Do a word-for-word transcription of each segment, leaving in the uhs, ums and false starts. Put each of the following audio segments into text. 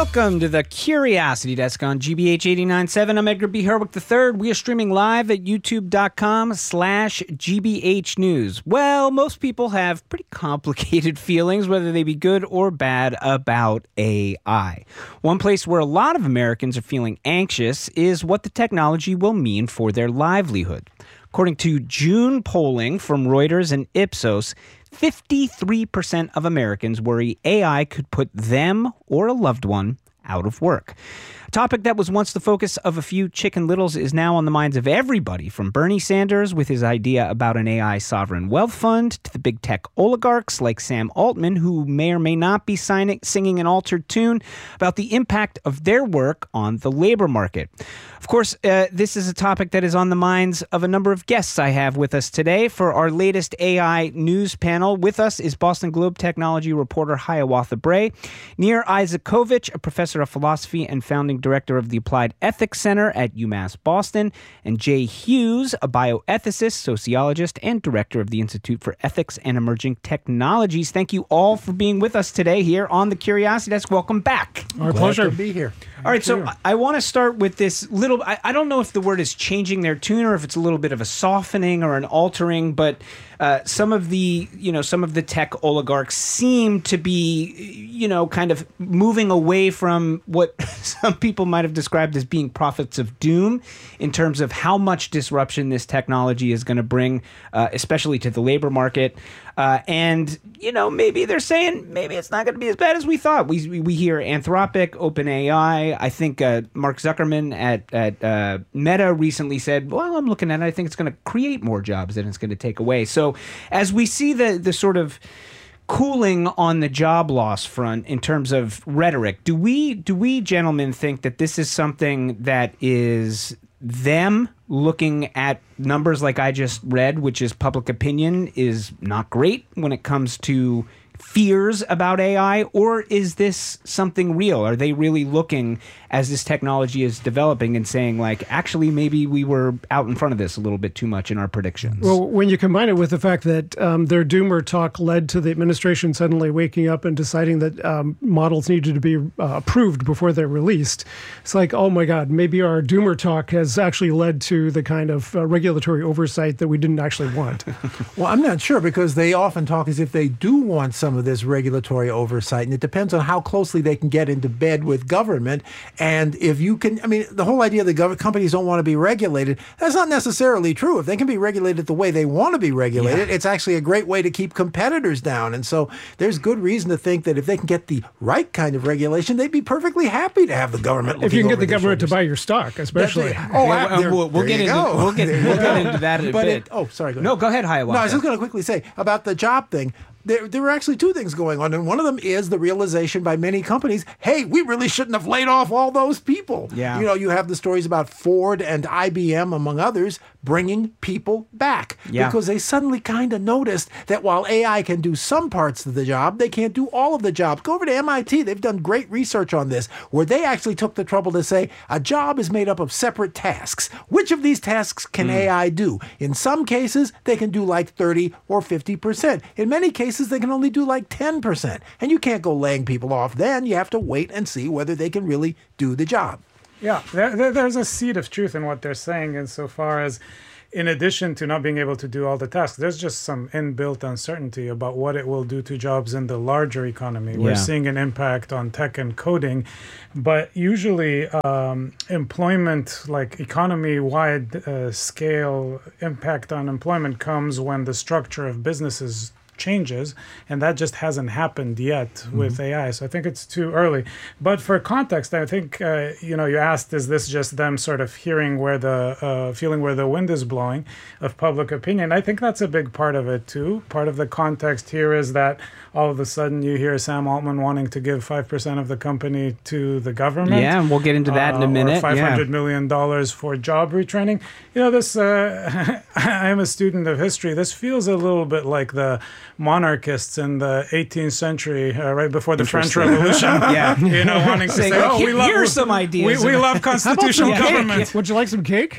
Welcome to the Curiosity Desk on G B H eighty-nine point seven. I'm Edgar B. Herwick the third. We are streaming live at youtube.com slash GBH News. Well, most people have pretty complicated feelings, whether they be good or bad, about A I. One place where a lot of Americans are feeling anxious is what the technology will mean for their livelihood. According to June polling from Reuters and Ipsos, fifty-three percent of Americans worry A I could put them or a loved one out of work. A topic that was once the focus of a few Chicken Littles is now on the minds of everybody, from Bernie Sanders with his idea about an A I sovereign wealth fund to the big tech oligarchs like Sam Altman, who may or may not be signing, singing an altered tune about the impact of their work on the labor market. Of course, uh, this is a topic that is on the minds of a number of guests I have with us today for our latest A I news panel. With us is Boston Globe technology reporter Hiawatha Bray, Nir Isakovich, a professor of philosophy and founding director of the Applied Ethics Center at UMass Boston, and Jay Hughes, a bioethicist, sociologist, and director of the Institute for Ethics and Emerging Technologies. Thank you all for being with us today here on the Curiosity Desk. Welcome back. Our Glad pleasure to be here. All right, so I, I want to start with this little, I, I don't know if the word is changing their tune or if it's a little bit of a softening or an altering, but uh, some of the, you know, some of the tech oligarchs seem to be, you know, kind of moving away from what some people might have described as being prophets of doom in terms of how much disruption this technology is going to bring, uh, especially to the labor market. Uh, and, you know, maybe they're saying maybe it's not going to be as bad as we thought. We we, we hear Anthropic, OpenAI. I think uh, Mark Zuckerman at, at uh, Meta recently said, well, I'm looking at it. I think it's going to create more jobs than it's going to take away. So as we see the the sort of cooling on the job loss front in terms of rhetoric, do we do we gentlemen think that this is something that is them looking at numbers like I just read, which is public opinion is not great when it comes to fears about A I, or is this something real? Are they really looking as this technology is developing and saying, like, actually, maybe we were out in front of this a little bit too much in our predictions? Well, when you combine it with the fact that um, their doomer talk led to the administration suddenly waking up and deciding that um, models needed to be uh, approved before they're released, it's like, oh my God, maybe our doomer talk has actually led to the kind of uh, regulatory oversight that we didn't actually want. Well, I'm not sure, because they often talk as if they do want some of this regulatory oversight, and it depends on how closely they can get into bed with government. And if you can, I mean, the whole idea that government companies don't want to be regulated, that's not necessarily true. If they can be regulated the way they want to be regulated, yeah. It's actually a great way to keep competitors down. And so there's good reason to think that if they can get the right kind of regulation, they'd be perfectly happy to have the government. If you can get the government shoulders. to buy your stock, especially. They, oh, yeah, I, there, we'll, we'll there get you into go. we'll get, we'll get into that in a but bit. It, oh, sorry. Go ahead. No, go ahead, Hiawatha. No, I was just going to quickly say about the job thing. There, there were actually two things going on, and one of them is the realization by many companies, hey, we really shouldn't have laid off all those people. Yeah. You know, you have the stories about Ford and I B M, among others, bringing people back. Yeah. Because they suddenly kind of noticed that while A I can do some parts of the job, they can't do all of the jobs. Go over to M I T. They've done great research on this, where they actually took the trouble to say a job is made up of separate tasks. Which of these tasks can mm. A I do? In some cases, they can do like thirty or fifty percent. In many cases, they can only do like ten percent. And you can't go laying people off then. You have to wait and see whether they can really do the job. Yeah, there, there, there's a seed of truth in what they're saying insofar as, in addition to not being able to do all the tasks, there's just some inbuilt uncertainty about what it will do to jobs in the larger economy. We're Yeah. seeing an impact on tech and coding, but usually um, employment, like economy-wide uh, scale impact on employment, comes when the structure of businesses changes, and that just hasn't happened yet mm-hmm. with A I. So I think it's too early. But for context, I think, uh, you know, you asked, is this just them sort of hearing where the, uh, feeling where the wind is blowing of public opinion? I think that's a big part of it too. Part of the context here is that all of a sudden you hear Sam Altman wanting to give five percent of the company to the government. Yeah, and we'll get into that uh, in a minute. Or five hundred yeah. million dollars for job retraining. You know, this, uh, I am a student of history. This feels a little bit like the monarchists in the eighteenth century, uh, right before the French Revolution. yeah. You know, wanting to Saying, say, oh, here, we love, here are some ideas. We, we love constitutional yeah, government. Would you like some cake?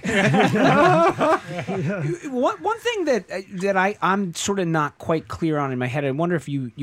One, one thing that uh, that I, I'm sort of not quite clear on in my head, I wonder if you, you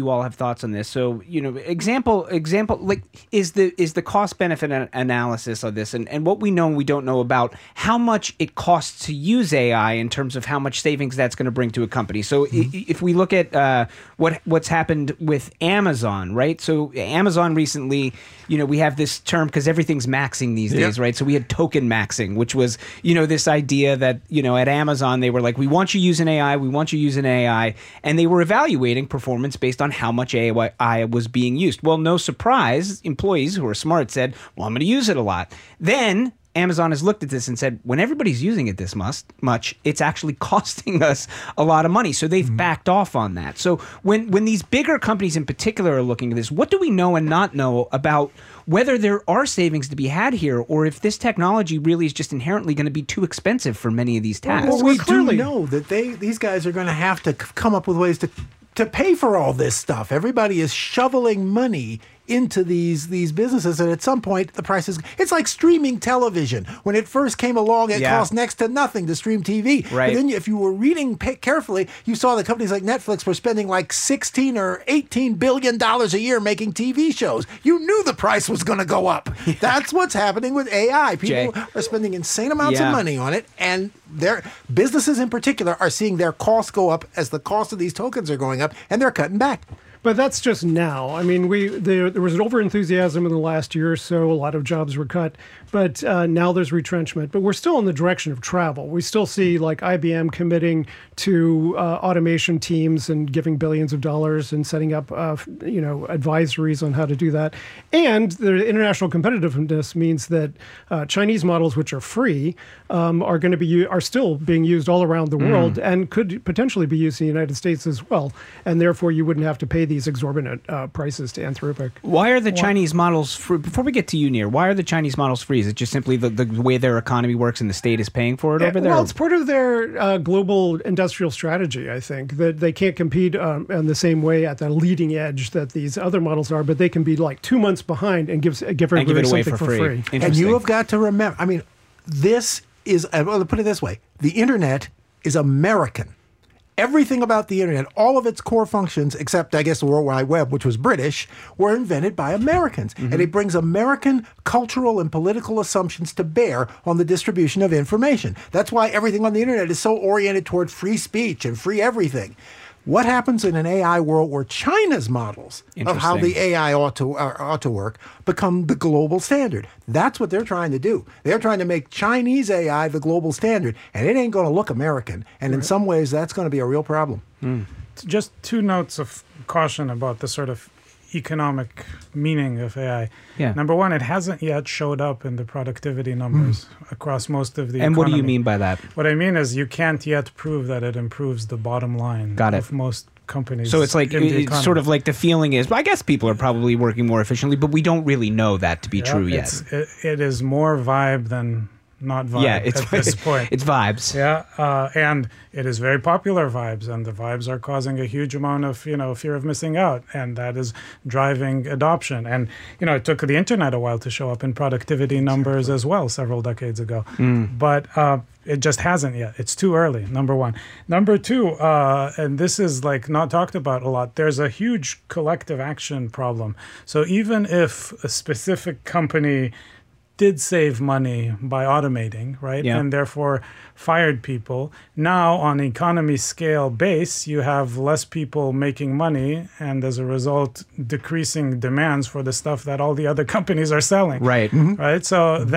you all have thoughts on this. So, you know, example, example, like is the is the cost benefit an- analysis of this, and, and what we know and we don't know about how much it costs to use A I in terms of how much savings that's going to bring to a company. So, mm-hmm. i- if we look at uh, what what's happened with Amazon, right? So, Amazon recently, you know, we have this term because everything's maxing these days, yep. right? So, we had token maxing, which was, you know, this idea that, you know, at Amazon they were like, we want you using A I, we want you using A I, and they were evaluating performance based on how much A I was being used. Well, no surprise, employees who are smart said, well, I'm going to use it a lot. Then Amazon has looked at this and said, when everybody's using it this much, it's actually costing us a lot of money. So they've mm-hmm. backed off on that. So when, when these bigger companies in particular are looking at this, what do we know and not know about whether there are savings to be had here, or if this technology really is just inherently going to be too expensive for many of these tasks? Well, we clearly know that they these guys are going to have to come up with ways to to pay for all this stuff. Everybody is shoveling money into these these businesses, and at some point the price is it's like streaming television. When it first came along, it yeah. cost next to nothing to stream T V. Right. But then if you were reading carefully, you saw that companies like Netflix were spending like sixteen or eighteen billion dollars a year making T V shows. You knew the price was going to go up. Yeah. That's what's happening with A I. People Jay. are spending insane amounts yeah. of money on it, and their businesses in particular are seeing their costs go up as the cost of these tokens are going up, and they're cutting back. But that's just now. I mean, we there, there was an overenthusiasm in the last year or so. A lot of jobs were cut. But uh, now there's retrenchment. But we're still in the direction of travel. We still see like I B M committing to uh, automation teams and giving billions of dollars and setting up, uh, you know, advisories on how to do that. And the international competitiveness means that uh, Chinese models, which are free, um, are going to be are still being used all around the mm. world and could potentially be used in the United States as well. And therefore, you wouldn't have to pay these exorbitant uh, prices to Anthropic. Why are the Chinese models free? Before we get to you, Nir, why are the Chinese models free? Is it just simply the, the way their economy works and the state is paying for it over there? Well, it's part of their uh, global industrial strategy, I think, that they can't compete um, in the same way at the leading edge that these other models are, but they can be like two months behind and give, give everybody give it away something for for free. free. And you have got to remember, I mean, this is, well, put it this way, the internet is American. Everything about the internet, all of its core functions, except, I guess, the World Wide Web, which was British, were invented by Americans. Mm-hmm. And it brings American cultural and political assumptions to bear on the distribution of information. That's why everything on the internet is so oriented toward free speech and free everything. What happens in an A I world where China's models of how the A I ought to uh, ought to work become the global standard? That's what they're trying to do. They're trying to make Chinese A I the global standard, and it ain't going to look American. And right. in some ways, that's going to be a real problem. Mm. Just two notes of caution about the sort of economic meaning of A I. Yeah. Number one, it hasn't yet showed up in the productivity numbers mm. across most of the and economy. What do you mean by that? What I mean is you can't yet prove that it improves the bottom line Got of it. most companies. So it's like, in the it's sort of like the feeling is, well, I guess people are probably working more efficiently, but we don't really know that to be yeah, true yet. It's, it, it is more vibe than not vibe yeah, it's, at this point. It's vibes. Yeah, uh, and it is very popular vibes, and the vibes are causing a huge amount of, you know, fear of missing out, and that is driving adoption. And, you know, it took the internet a while to show up in productivity numbers as well several decades ago. Mm. But uh, it just hasn't yet. It's too early, number one. Number two, uh, and this is like not talked about a lot, there's a huge collective action problem. So even if a specific company did save money by automating, right? Yeah. And therefore fired people. Now, on economy scale base, you have less people making money, and as a result, decreasing demands for the stuff that all the other companies are selling. Right. Mm-hmm. Right. So